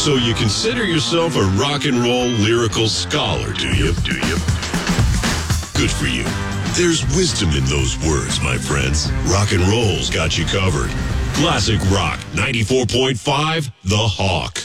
So you consider yourself a rock and roll lyrical scholar, do you? Good for you. There's wisdom in those words, my friends. Rock and roll's got you covered. Classic Rock 94.5, The Hawk.